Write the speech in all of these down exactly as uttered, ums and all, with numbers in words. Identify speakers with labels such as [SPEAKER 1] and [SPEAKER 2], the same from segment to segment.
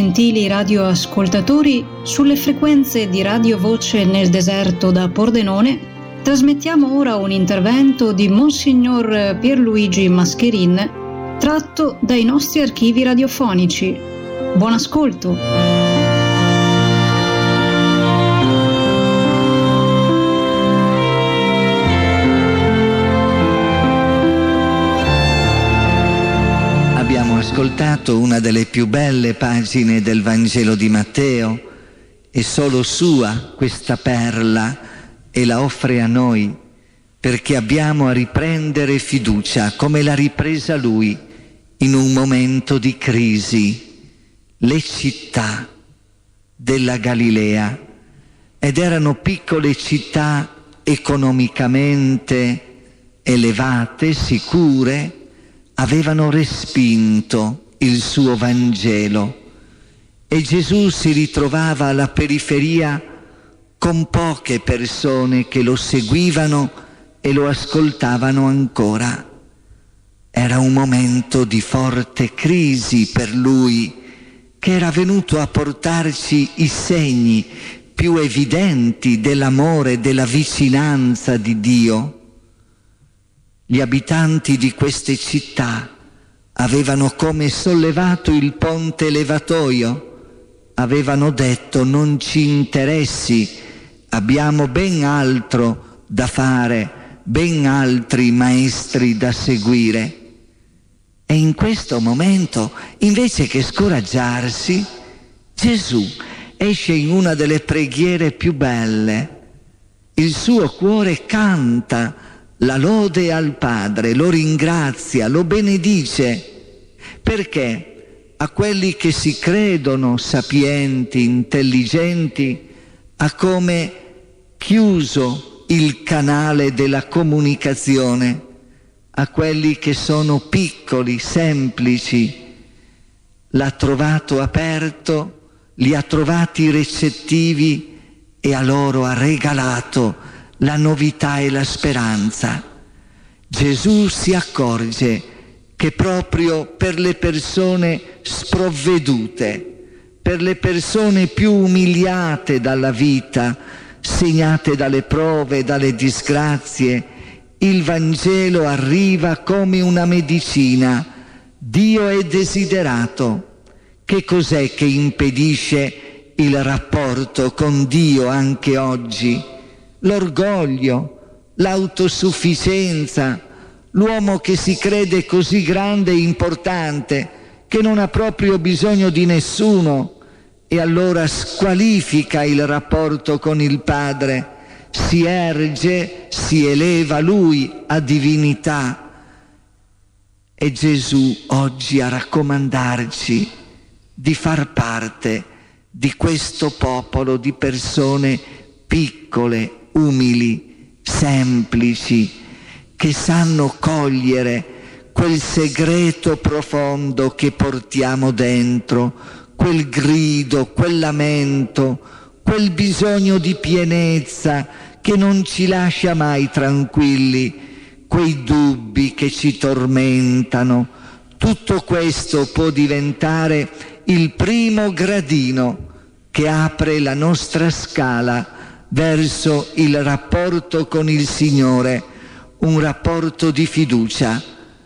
[SPEAKER 1] gentili radioascoltatori, sulle frequenze di Radio Voce nel deserto da Pordenone trasmettiamo ora un intervento di Monsignor Pierluigi Mascherin tratto dai nostri archivi radiofonici. Buon ascolto!
[SPEAKER 2] Abbiamo ascoltato una delle più belle pagine del Vangelo di Matteo, è solo sua questa perla e la offre a noi perché abbiamo a riprendere fiducia come l'ha ripresa lui in un momento di crisi. Le città della Galilea, ed erano piccole città economicamente elevate, sicure, avevano respinto il suo Vangelo e Gesù si ritrovava alla periferia con poche persone che lo seguivano e lo ascoltavano ancora. Era un momento di forte crisi per lui, che era venuto a portarci i segni più evidenti dell'amore e della vicinanza di Dio. Gli abitanti di queste città avevano come sollevato il ponte levatoio, avevano detto: non ci interessi, abbiamo ben altro da fare, ben altri maestri da seguire. E in questo momento, invece che scoraggiarsi, Gesù esce in una delle preghiere più belle. Il suo cuore canta la lode al Padre, lo ringrazia, lo benedice, perché a quelli che si credono sapienti, intelligenti, ha come chiuso il canale della comunicazione. A quelli che sono piccoli, semplici, l'ha trovato aperto, li ha trovati recettivi e a loro ha regalato la novità e la speranza. Gesù si accorge che proprio per le persone sprovvedute, per le persone più umiliate dalla vita, segnate dalle prove, dalle disgrazie, il Vangelo arriva come una medicina. Dio è desiderato. Che cos'è che impedisce il rapporto con Dio anche oggi? L'orgoglio, l'autosufficienza, l'uomo che si crede così grande e importante che non ha proprio bisogno di nessuno e allora squalifica il rapporto con il Padre, si erge, si eleva lui a divinità. E Gesù oggi a raccomandarci di far parte di questo popolo di persone piccole, umili, semplici, che sanno cogliere quel segreto profondo che portiamo dentro, quel grido, quel lamento, quel bisogno di pienezza che non ci lascia mai tranquilli, quei dubbi che ci tormentano. Tutto questo può diventare il primo gradino che apre la nostra scala verso il rapporto con il Signore, un rapporto di fiducia.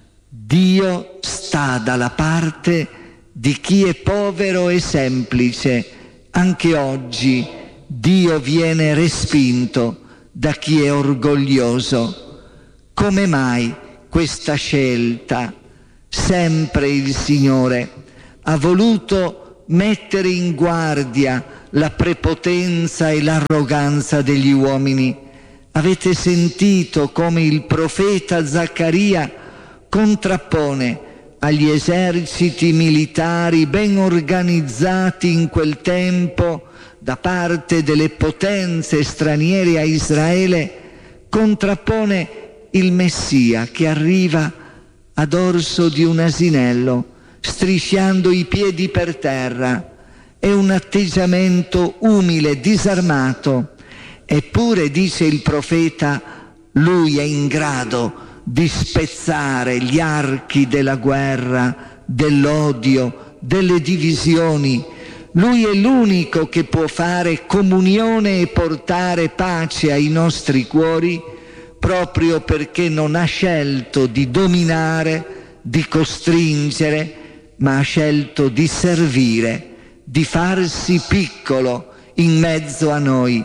[SPEAKER 2] Dio sta dalla parte di chi è povero e semplice. Anche oggi Dio viene respinto da chi è orgoglioso. Come mai questa scelta? Sempre il Signore ha voluto mettere in guardia la prepotenza e l'arroganza degli uomini. Avete sentito come il profeta Zaccaria contrappone agli eserciti militari ben organizzati in quel tempo da parte delle potenze straniere a Israele, contrappone il Messia che arriva a dorso di un asinello, strisciando i piedi per terra. È un atteggiamento umile, disarmato. Eppure, dice il profeta, lui è in grado di spezzare gli archi della guerra, dell'odio, delle divisioni. Lui è l'unico che può fare comunione e portare pace ai nostri cuori, proprio perché non ha scelto di dominare, di costringere, ma ha scelto di servire, di farsi piccolo in mezzo a noi.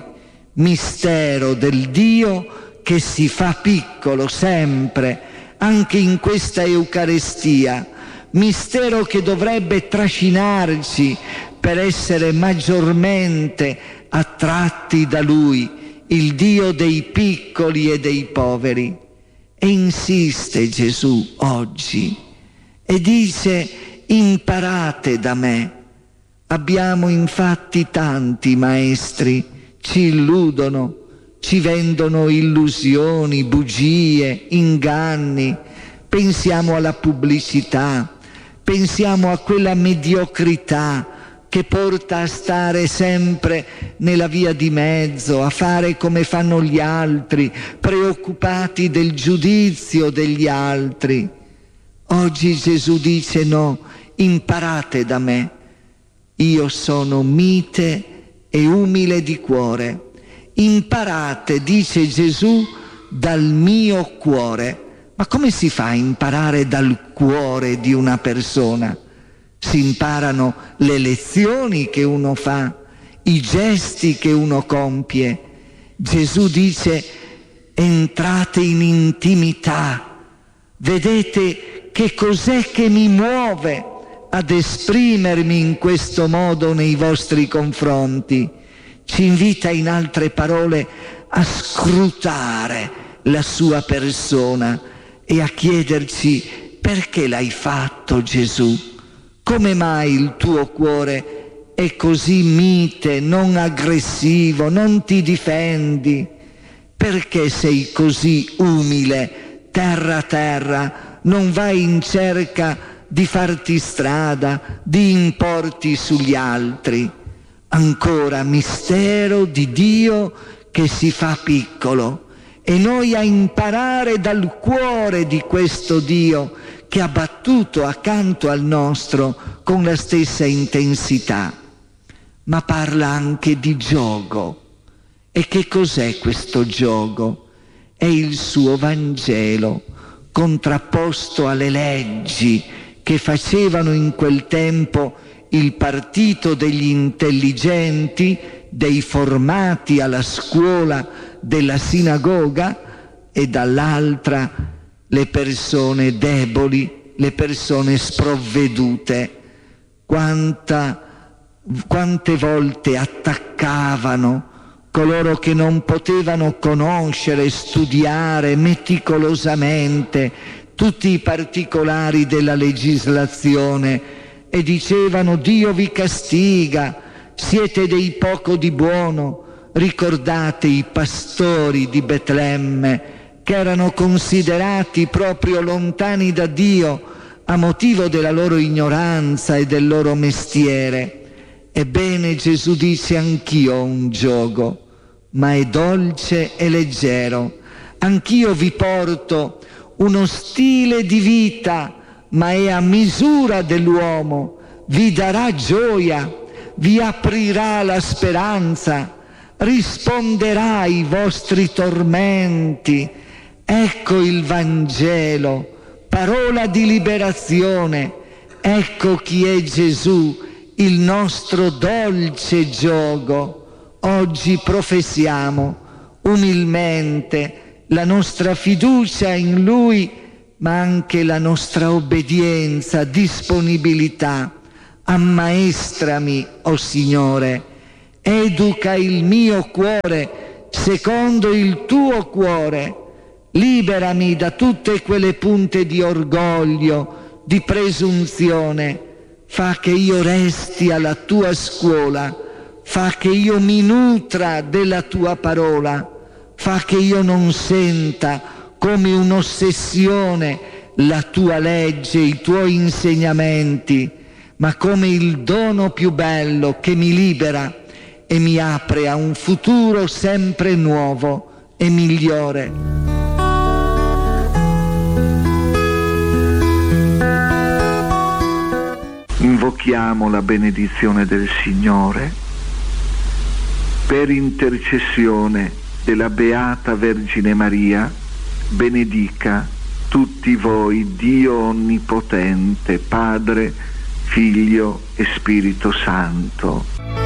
[SPEAKER 2] Mistero del Dio che si fa piccolo sempre, anche in questa Eucaristia. Mistero che dovrebbe trascinarci per essere maggiormente attratti da Lui, il Dio dei piccoli e dei poveri. E insiste Gesù oggi e dice: imparate da me. Abbiamo infatti tanti maestri, ci illudono, ci vendono illusioni, bugie, inganni. Pensiamo alla pubblicità, pensiamo a quella mediocrità che porta a stare sempre nella via di mezzo, a fare come fanno gli altri, preoccupati del giudizio degli altri. Oggi Gesù dice: no, imparate da me. Io sono mite e umile di cuore. Imparate, dice Gesù, dal mio cuore. Ma come si fa a imparare dal cuore di una persona? Si imparano le lezioni che uno fa, i gesti che uno compie. Gesù dice: entrate in intimità, vedete che cos'è che mi muove ad esprimermi in questo modo nei vostri confronti. Ci invita, in altre parole, a scrutare la sua persona e a chiederci: perché l'hai fatto, Gesù? Come mai il tuo cuore è così mite, non aggressivo, non ti difendi? Perché sei così umile, terra a terra, non vai in cerca di farti strada, di importi sugli altri? Ancora mistero di Dio che si fa piccolo, e noi a imparare dal cuore di questo Dio che ha battuto accanto al nostro con la stessa intensità. Ma parla anche di giogo. E che cos'è questo giogo? È il suo Vangelo, contrapposto alle leggi che facevano in quel tempo il partito degli intelligenti, dei formati alla scuola della sinagoga, e dall'altra le persone deboli, le persone sprovvedute. Quanta, quante volte attaccavano coloro che non potevano conoscere, studiare meticolosamente tutti i particolari della legislazione, e dicevano: Dio vi castiga, siete dei poco di buono. Ricordate i pastori di Betlemme, che erano considerati proprio lontani da Dio a motivo della loro ignoranza e del loro mestiere. Ebbene, Gesù dice: anch'io ho un giogo, ma è dolce e leggero. Anch'io vi porto uno stile di vita, ma è a misura dell'uomo. Vi darà gioia, vi aprirà la speranza, risponderà ai vostri tormenti. Ecco il Vangelo, parola di liberazione. Ecco chi è Gesù, il nostro dolce giogo. Oggi professiamo umilmente la nostra fiducia in Lui, ma anche la nostra obbedienza, disponibilità. Ammaestrami, o oh Signore, educa il mio cuore secondo il tuo cuore. Liberami da tutte quelle punte di orgoglio, di presunzione. Fa che io resti alla tua scuola, fa che io mi nutra della tua parola, fa che io non senta come un'ossessione la tua legge, i tuoi insegnamenti, ma come il dono più bello che mi libera e mi apre a un futuro sempre nuovo e migliore. invochiamo la benedizione del Signore. Per intercessione della Beata Vergine Maria, benedica tutti voi Dio Onnipotente, Padre, Figlio e Spirito Santo.